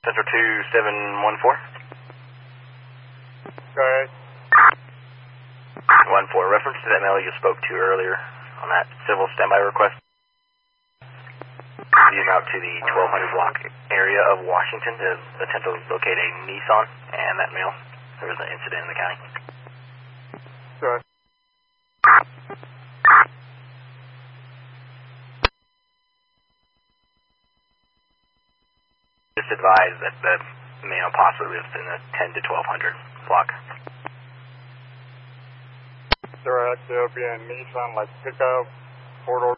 Central 2714. Go ahead. 1-4, reference to that mail you spoke to earlier on that civil standby request. You out to the 1200 block area of Washington to attempt to locate a Nissan and that mail. There was an incident in the county. Go ahead. Just advise that the mail possibly lives in the 10 to 1200 block. Direct, there'll be a Nissan like pickup, 4-door.